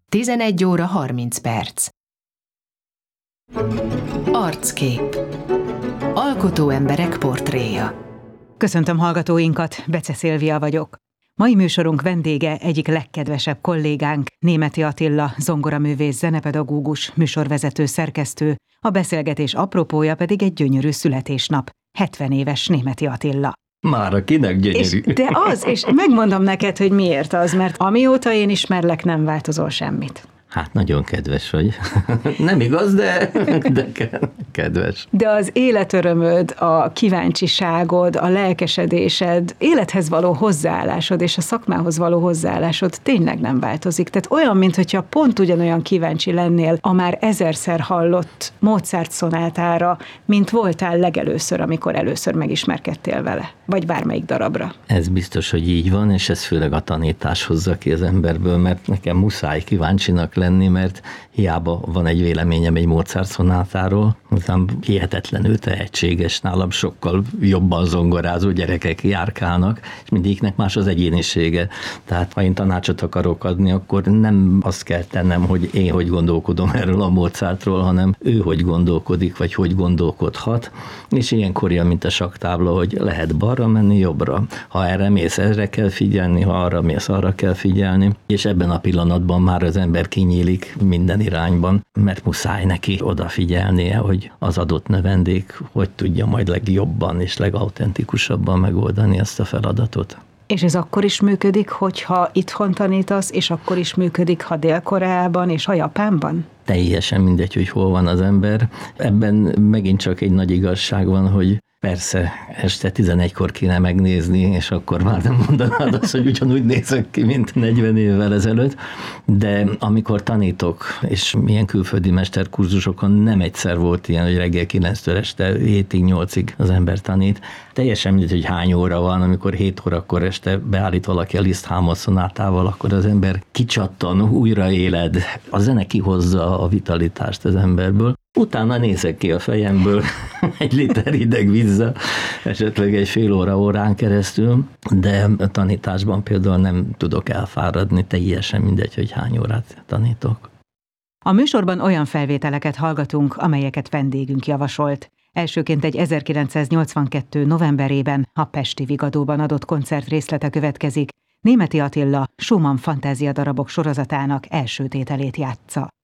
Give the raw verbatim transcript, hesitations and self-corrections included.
tizenegy óra harminc perc. Arckép. Alkotó emberek portréja. Köszöntöm hallgatóinkat, Bece Szilvia vagyok. Mai műsorunk vendége egyik legkedvesebb kollégánk, Németi Attila, zongoraművész, zenepedagógus, műsorvezető, szerkesztő, a beszélgetés apropója pedig egy gyönyörű születésnap. hetven éves Németi Attila. Már akinek gyönyörű. És de az, és megmondom neked, hogy miért az, mert amióta én ismerlek, nem változol semmit. Hát nagyon kedves vagy. Nem igaz, de, de kedves. De az életörömöd, a kíváncsiságod, a lelkesedésed, élethez való hozzáállásod és a szakmához való hozzáállásod tényleg nem változik. Tehát olyan, mintha pont ugyanolyan kíváncsi lennél a már ezerszer hallott Mozart szonátára, mint voltál legelőször, amikor először megismerkedtél vele, vagy bármelyik darabra. Ez biztos, hogy így van, és ez főleg a tanítás hozza ki az emberből, mert nekem muszáj kíváncsinak lenni, mert hiába van egy véleményem egy Mozart szonátáról, aztán hihetetlenül tehetséges, nálam sokkal jobban zongorázó gyerekek járkálnak, és mindegyiknek más az egyénisége. Tehát ha én tanácsot akarok adni, akkor nem azt kell tennem, hogy én hogy gondolkodom erről a Mozartról, hanem ő hogy gondolkodik, vagy hogy gondolkodhat, és ilyenkor jön, mint a sakktábla, hogy lehet balra menni, jobbra. Ha erre mész, erre kell figyelni, ha arra mész, arra kell figyelni, és ebben a pillanatban már az ember kinyílik minden irányban, mert muszáj neki odafigyelnie, hogy az adott növendék hogy tudja majd legjobban és legauthentikusabban megoldani ezt a feladatot. És ez akkor is működik, hogyha itthon tanítasz, és akkor is működik, ha Dél-Koreában és ha Japánban? Teljesen mindegy, hogy hol van az ember. Ebben megint csak egy nagy igazság van, hogy persze, este tizenegykor kéne megnézni, és akkor már nem mondanád azt, hogy ugyanúgy nézek ki, mint negyven évvel ezelőtt, de amikor tanítok, és milyen külföldi mesterkurzusokon nem egyszer volt ilyen, hogy reggel kilenctől este hétig, nyolcig az ember tanít, teljesen mindegy, hogy hány óra van, amikor hét órakor este beállít valaki a Liszt Hámos szonátával, akkor az ember kicsattan, újra éled, a zene kihozza a vitalitást az emberből. Utána nézek ki a fejemből egy liter hideg vízzel, esetleg egy fél óra órán keresztül, de a tanításban például nem tudok elfáradni, teljesen mindegy, hogy hány órát tanítok. A műsorban olyan felvételeket hallgatunk, amelyeket vendégünk javasolt. Elsőként egy ezerkilencszáznyolcvankettő novemberében a pesti Vigadóban adott koncert részlete következik. Németi Attila Schumann fantáziadarabok sorozatának első tételét játsza.